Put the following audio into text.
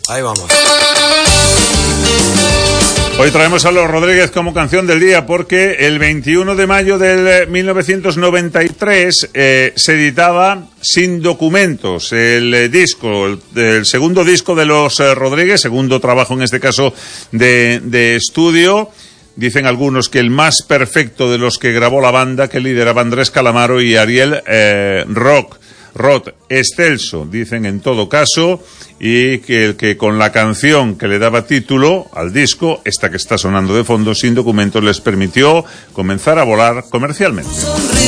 Ahí vamos. Hoy traemos a Los Rodríguez como canción del día porque el 21 de mayo del 1993 se editaba Sin Documentos, el segundo disco de Los Rodríguez, segundo trabajo en este caso de estudio. Dicen algunos que el más perfecto de los que grabó la banda, que lideraba Andrés Calamaro y Ariel Roth, excelso, dicen en todo caso, y que el que con la canción que le daba título al disco, esta que está sonando de fondo, Sin Documentos, les permitió comenzar a volar comercialmente.